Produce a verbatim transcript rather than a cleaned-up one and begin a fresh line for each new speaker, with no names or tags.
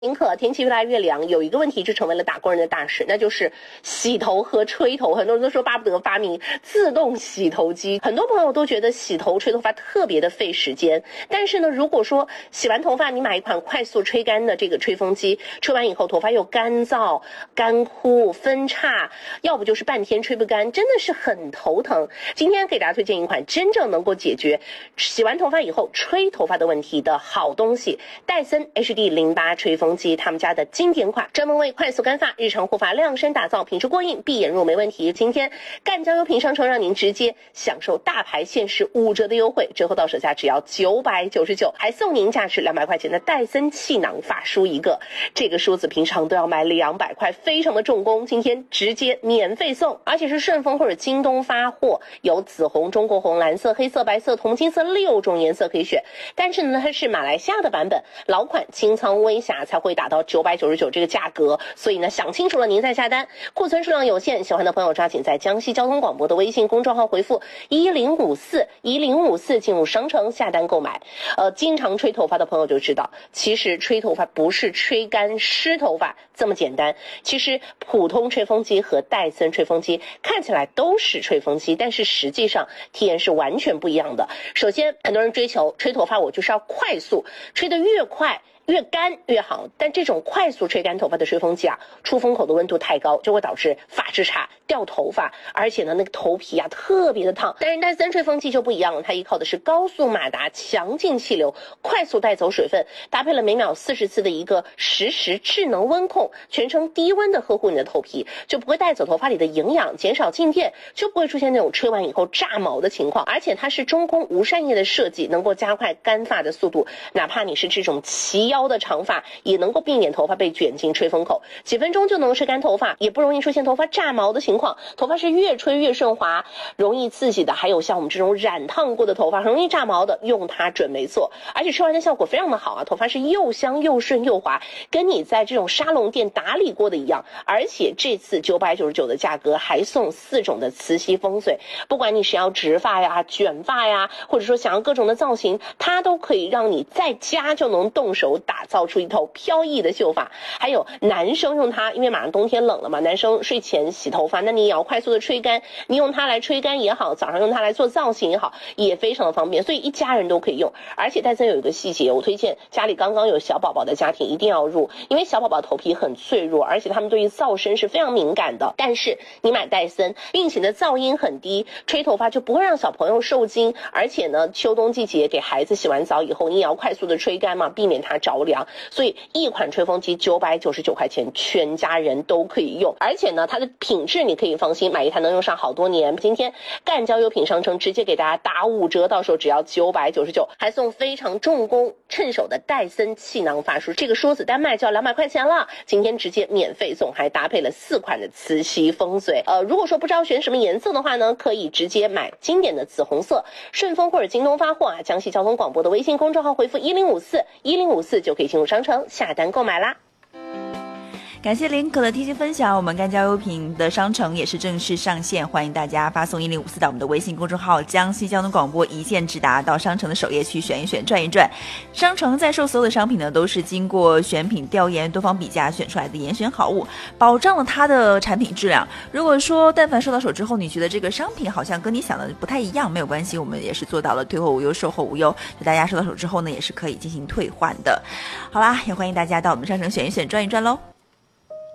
宁可天气越来越凉，有一个问题就成为了打工人的大事，那就是洗头和吹头。很多人都说巴不得发明自动洗头机，很多朋友都觉得洗头吹头发特别的费时间。但是呢，如果说洗完头发你买一款快速吹干的这个吹风机，吹完以后头发又干燥、干枯、分叉，要不就是半天吹不干，真的是很头疼。今天给大家推荐一款真正能够解决洗完头发以后吹头发的问题的好东西——戴森 H D 零八 吹风机，他们家的经典款，专门为快速干发、日常护发量身打造，品质过硬，闭眼入没问题。今天赣江优品商城让您直接享受大牌限时五折的优惠，折后到手价只要九百九十九，还送您价值两百块钱的戴森气囊发梳一个。这个梳子平常都要卖两百块，非常的重工，今天直接免费送，而且是顺丰或者京东发货，有紫红、中国红、蓝色、黑色、白色、铜金色六种颜色可以选。但是呢，它是马来西亚的版本，老款清仓微瑕才会打到九百九十九这个价格，所以呢，想清楚了您再下单。库存数量有限，喜欢的朋友抓紧在江西交通广播的微信公众号回复一零五四一零五四进入商城下单购买。呃，经常吹头发的朋友就知道，其实吹头发不是吹干湿头发这么简单。其实普通吹风机和戴森吹风机看起来都是吹风机，但是实际上体验是完全不一样的。首先，很多人追求吹头发，我就是要快速，吹得越快越干越好，但这种快速吹干头发的吹风机啊，出风口的温度太高，就会导致发质差、掉头发，而且呢，那个头皮啊特别的烫。但是戴森吹风机就不一样了，它依靠的是高速马达、强劲气流，快速带走水分，搭配了每秒四十次的一个实时智能温控，全程低温的呵护你的头皮，就不会带走头发里的营养，减少静电，就不会出现那种吹完以后炸毛的情况。而且它是中空无扇叶的设计，能够加快干发的速度，哪怕你是这种齐腰的长发，也能够避免头发被卷进吹风口，几分钟就能吹干头发，也不容易出现头发炸毛的情况。头发是越吹越顺滑，容易刺激的，还有像我们这种染烫过的头发很容易炸毛的，用它准没错。而且吹完的效果非常的好啊，头发是又香又顺又滑，跟你在这种沙龙店打理过的一样。而且这次九百九十九的价格还送四种的磁吸风水，不管你是要直发呀、卷发呀，或者说想要各种的造型，它都可以让你在家就能动手打造出一头飘逸的秀发。还有男生用它，因为马上冬天冷了嘛，男生睡前洗头发，那你也要快速的吹干，你用它来吹干也好，早上用它来做造型也好，也非常的方便，所以一家人都可以用。而且戴森有一个细节，我推荐家里刚刚有小宝宝的家庭一定要入，因为小宝宝头皮很脆弱，而且他们对于噪声是非常敏感的。但是你买戴森，并且呢噪音很低，吹头发就不会让小朋友受惊。而且呢，秋冬季节给孩子洗完澡以后，你也要快速的吹干嘛，避免它着凉。所以一款吹风机九百九十九块钱，全家人都可以用。而且呢，它的品质你可以放心，买一台能用上好多年。今天赣江优品商城直接给大家打五折，到手只要九百九十九，还送非常重工趁手的戴森气囊发梳，这个梳子单卖就要两百块钱了，今天直接免费送，还搭配了四款的磁吸风水。呃，如果说不知道选什么颜色的话呢，可以直接买经典的紫红色，顺丰或者京东发货啊，江西交通广播的微信公众号回复一零五四一零五四就可以进入商城下单购买啦。
感谢林可的贴心分享，我们赣江优品的商城也是正式上线，欢迎大家发送一零五四到我们的微信公众号江西交通广播，一键直达到商城的首页去选一选转一转。商城在售所有的商品呢，都是经过选品调研多方比价选出来的严选好物，保障了它的产品质量。如果说但凡收到手之后你觉得这个商品好像跟你想的不太一样，没有关系，我们也是做到了退货无忧售后无忧，就大家收到手之后呢也是可以进行退换的。好啦，也欢迎大家到我们商城选一选转一转咯。